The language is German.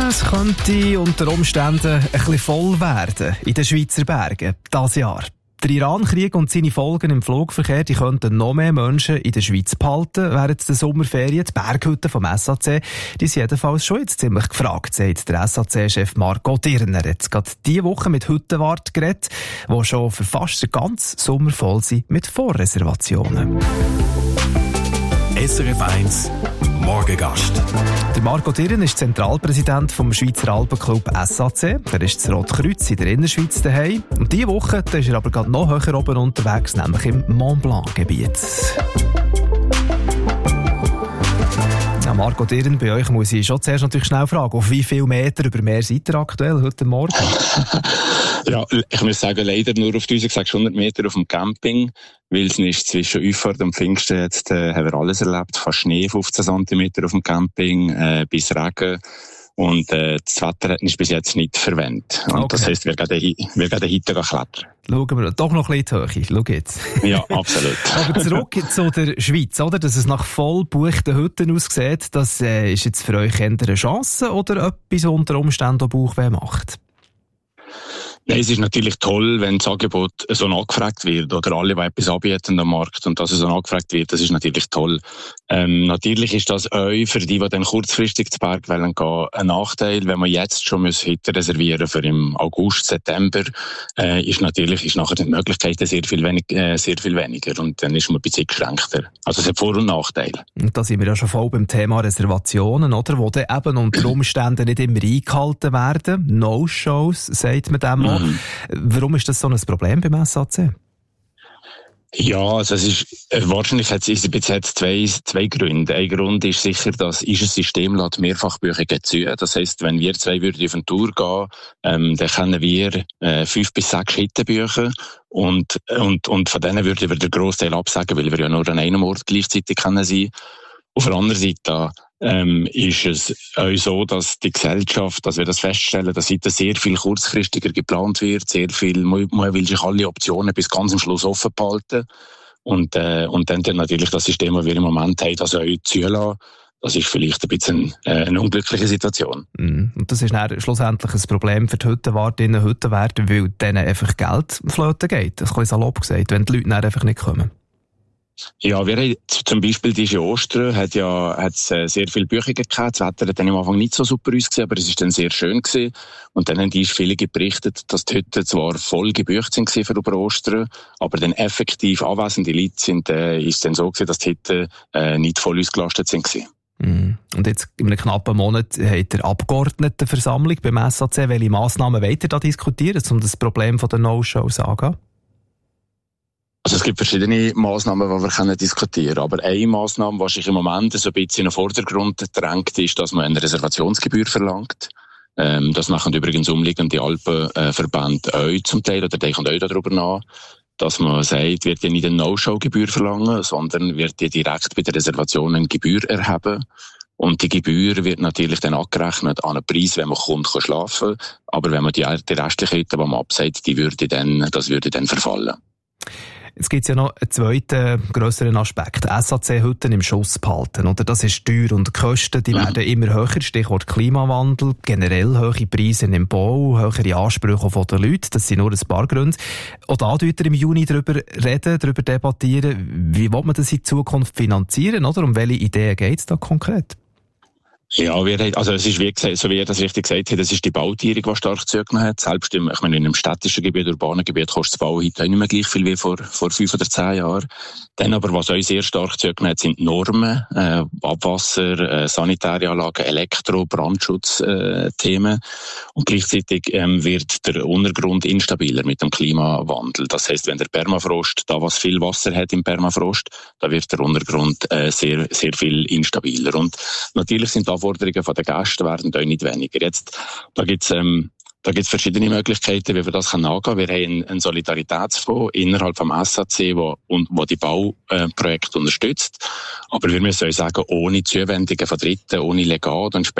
Es könnte unter Umständen ein bisschen voll werden in den Schweizer Bergen dieses Jahr. Der Iran-Krieg und seine Folgen im Flugverkehr, die könnten noch mehr Menschen in der Schweiz behalten während der Sommerferien. Die Berghütten vom SAC, die sind jedenfalls schon jetzt ziemlich gefragt, sagt der SAC-Chef Marco Dirner. Er hat gerade diese Woche mit Hüttenwart geredet, die schon für fast den ganzen Sommer voll sind mit Vorreservationen. SRF 1 Morgengast. Der Marco Dirren ist Zentralpräsident vom Schweizer Alpenclub SAC. Er ist das Rotkreuz in der Innerschweiz daheim. Und diese Woche ist er aber gerade noch höher oben unterwegs, nämlich im Mont Blanc-Gebiet. Ja, Marco Dirren, bei euch muss ich schon zuerst natürlich schnell fragen, auf wie viele Meter über Meer seid ihr aktuell heute Morgen? Ja, ich muss sagen, leider nur auf 1600 Meter auf dem Camping, weil es ist zwischen Auffahrt und Pfingsten jetzt haben wir alles erlebt, von Schnee 15 cm auf dem Camping bis Regen. Und das Wetter hat uns bis jetzt nicht verwendet. Und okay. Das heisst, wir gehen heute klettern. Schauen wir doch noch ein bisschen in die Höhe. Schau jetzt. Ja, absolut. Aber zurück zu der Schweiz, oder? Dass es nach voll gebuchten Hütten aussieht, das ist jetzt für euch eher eine Chance oder etwas, was unter Umständen Bauchweh macht? Nein, es ist natürlich toll, wenn das Angebot so nachgefragt wird oder alle, die etwas anbieten am Markt und dass es so nachgefragt wird, das ist natürlich toll. Natürlich ist das auch für die dann kurzfristig zu Berg gehen, ein Nachteil, wenn man jetzt schon Hütten reservieren für im August, September, ist nachher die Möglichkeiten sehr viel weniger und dann ist man ein bisschen geschränkter. Also es hat Vor- und Nachteile. Und da sind wir ja schon voll beim Thema Reservationen, oder? Wo dann eben unter Umständen nicht immer eingehalten werden. No-Shows, sagt man dem auch. Warum ist das so ein Problem beim SAC? Ja, also es ist, wahrscheinlich hat es bis jetzt zwei Gründe. Ein Grund ist sicher, dass unser System lässt Mehrfachbuchungen zu. Das heisst, wenn wir zwei würden auf eine Tour gehen, dann können wir 5 bis 6 Hütten buchen und von denen würden wir den Grossteil absagen, weil wir ja nur an einem Ort gleichzeitig sein können. Auf der anderen Seite ist es auch so, dass die Gesellschaft, dass wir das feststellen, dass heute sehr viel kurzfristiger geplant wird, sehr viel, man will sich alle Optionen bis ganz am Schluss offen behalten und dann natürlich das System, das wir im Moment haben, das auch zulassen. Das ist vielleicht ein bisschen eine unglückliche Situation. Und das ist dann schlussendlich ein Problem für die Hüttenwartinnen und Hüttenwärter, weil denen einfach Geld flöten geht. Das ist ein bisschen salopp gesagt, wenn die Leute dann einfach nicht kommen. Ja, wir haben zum Beispiel diese Ostern hat sehr viele Buchungen gehabt. Das Wetter hat dann am Anfang nicht so super ausgesehen, aber es ist dann sehr schön gewesen. Und dann haben viele berichtet, dass die Hütten zwar voll gebucht sind für über Ostern, aber dann effektiv anwesende Leute sind, ist dann so gewesen, dass die Hütten nicht voll ausgelastet sind gewesen. Und jetzt in einem knappen Monat hat der Abgeordnetenversammlung beim SAC, welche Massnahmen wollt ihr da diskutieren, um das Problem der No-Shows anzugehen? Also es gibt verschiedene Massnahmen, die wir diskutieren können. Aber eine Massnahme, die sich im Moment so ein bisschen in den Vordergrund drängt, ist, dass man eine Reservationsgebühr verlangt. Das machen übrigens umliegende Alpenverbände auch zum Teil, oder denken auch darüber nach, dass man sagt, wird ja nicht eine No-Show-Gebühr verlangen, sondern wird ja direkt bei der Reservation eine Gebühr erheben. Und die Gebühr wird natürlich dann angerechnet an einen Preis, wenn man kommt, kann schlafen. Aber wenn man die restlichen Hütten, die man absagt, das würde dann verfallen. Jetzt gibt es ja noch einen zweiten grösseren Aspekt. SAC-Hütten im Schuss behalten. Oder? Das ist teuer und die Kosten die werden immer höher. Stichwort Klimawandel, generell hohe Preise im Bau, höhere Ansprüche von den Leuten. Das sind nur ein paar Gründe. Auch da reden wir im Juni darüber debattieren. Wie will man das in Zukunft finanzieren? Oder? Um welche Ideen geht es da konkret? Ja, es ist wie gesagt, so wie ihr das richtig gesagt habt, das ist die Bautierung, die stark zugenommen hat. Selbst in einem städtischen Gebiet, urbanen Gebiet, kostet das Bau heute auch nicht mehr gleich viel wie vor 5 oder 10 Jahren. Dann aber, was auch sehr stark zugenommen hat, sind Normen, Abwasser, sanitäre Anlagen, Elektro-, Brandschutz-Themen. Und gleichzeitig wird der Untergrund instabiler mit dem Klimawandel. Das heisst, wenn der Permafrost, da was viel Wasser hat im Permafrost, da wird der Untergrund sehr, sehr viel instabiler. Und natürlich sind die Anforderungen der Gäste werden auch nicht weniger. Jetzt, da gibt's verschiedene Möglichkeiten, wie wir das angehen können. Wir haben einen Solidaritätsfonds innerhalb vom SAC, wo die Bauprojekte unterstützt. Aber wir müssen auch sagen, ohne Zuwendungen von Dritten, ohne Legat und